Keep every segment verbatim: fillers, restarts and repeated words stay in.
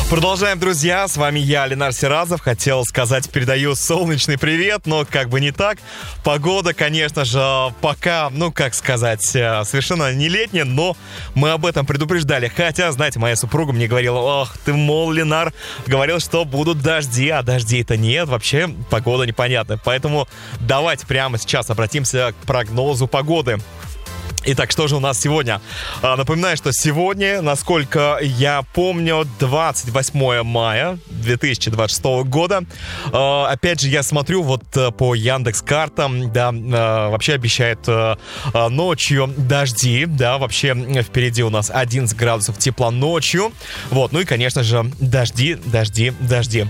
Продолжаем, друзья. С вами я, Ленар Сиразов. Хотел сказать, передаю солнечный привет, но как бы не так. Погода, конечно же, пока, ну, как сказать, совершенно не летняя, но мы об этом предупреждали. Хотя, знаете, моя супруга мне говорила: ох, ты, мол, Ленар, говорил, что будут дожди, а дождей-то нет. Вообще, погода непонятная. Поэтому давайте прямо сейчас обратимся к прогнозу погоды. Итак, что же у нас сегодня? А, напоминаю, что сегодня, насколько я помню, двадцать восьмое мая две тысячи двадцать шестого года. А, опять же, я смотрю вот по Яндекс.Картам, да, а, вообще обещает а, ночью дожди, да, вообще впереди у нас одиннадцать градусов тепла ночью. Вот, ну и, конечно же, дожди, дожди, дожди.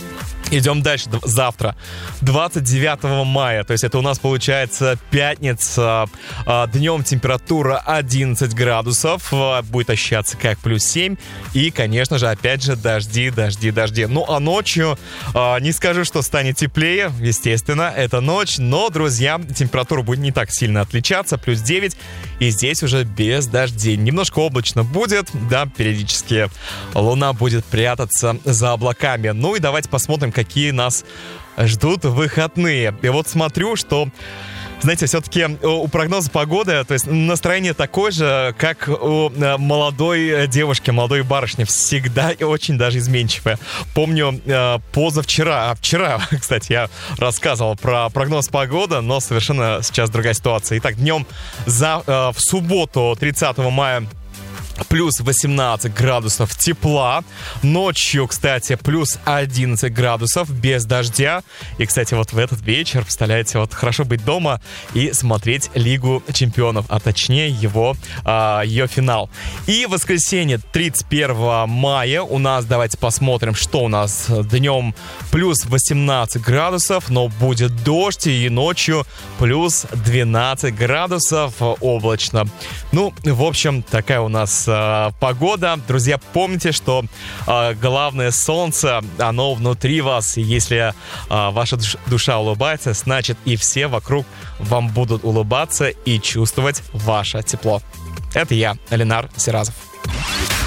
Идем дальше. Завтра, двадцать девятого мая, то есть это у нас получается пятница. Днем температура одиннадцать градусов, будет ощущаться как плюс семь. И, конечно же, опять же, дожди, дожди, дожди. Ну, а ночью не скажу, что станет теплее, естественно, это ночь. Но, друзья, температура будет не так сильно отличаться, плюс девять. И здесь уже без дождей. Немножко облачно будет, да, периодически луна будет прятаться за облаками. Ну и давайте посмотрим, какие нас ждут выходные. И вот смотрю, что, знаете, все-таки у прогноза погоды, то есть настроение такое же, как у молодой девушки, молодой барышни, всегда и очень даже изменчивое. Помню, позавчера, а вчера, кстати, я рассказывал про прогноз погоды, но совершенно сейчас другая ситуация. Итак, днем за, в субботу, тридцатого мая, плюс восемнадцать градусов тепла. Ночью, кстати, плюс одиннадцать градусов без дождя. И, кстати, вот в этот вечер, представляете, вот хорошо быть дома и смотреть Лигу Чемпионов, а точнее его, а, ее финал. И в воскресенье, тридцать первого мая, у нас, давайте посмотрим, что у нас. Днем плюс восемнадцать градусов, но будет дождь, и ночью плюс двенадцать градусов, облачно. Ну, в общем, такая у нас погода. Друзья, помните, что э, главное солнце, оно внутри вас. И если э, ваша душа улыбается, значит и все вокруг вам будут улыбаться и чувствовать ваше тепло. Это я, Ленар Сиразов.